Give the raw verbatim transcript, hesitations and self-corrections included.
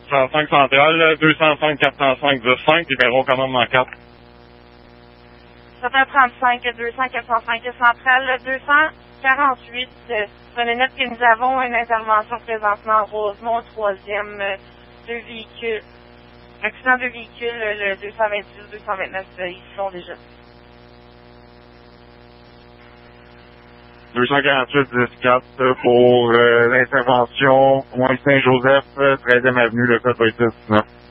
cent cinq centrale, deux cent cinq, quatre cent cinq, dix cinq, numéro commandement quatre. sept heures trente-cinq, deux cents, quatre cent cinq, centrale, deux cent quarante-huit. Prenez note que nous avons une intervention présentement à Rosemont, troisième, deux véhicules. Accident de véhicule, le deux cent vingt-six, deux cent vingt-neuf, ils y sont déjà. deux cent quarante-huit, dix quatre pour euh, l'intervention, moins Saint-Joseph, treizième avenue, le code vingt-six dix-neuf.